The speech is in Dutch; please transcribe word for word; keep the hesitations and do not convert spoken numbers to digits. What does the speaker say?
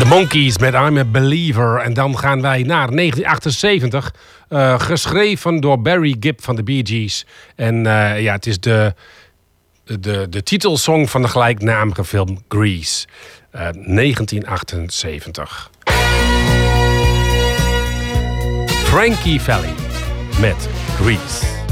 The Monkees met I'm a Believer. En dan gaan wij naar negentien achtenzeventig. Uh, geschreven door Barry Gibb van de Bee Gees. En uh, ja, het is de, de, de titelsong van de gelijknamige film Grease. Uh, negentien achtenzeventig. Frankie Valli met Grease.